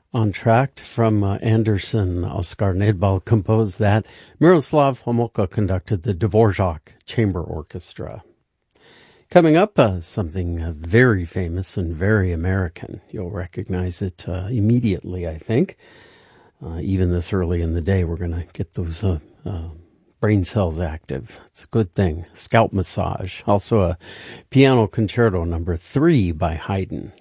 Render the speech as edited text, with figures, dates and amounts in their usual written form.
On track from Anderson. Oskar Nedbal composed that. Miroslav Homolka conducted the Dvorak Chamber Orchestra. Coming up, something very famous and very American. You'll recognize it immediately, I think. Even this early in the day, we're going to get those brain cells active. It's a good thing. Scalp massage. Also a piano concerto number 3 by Haydn.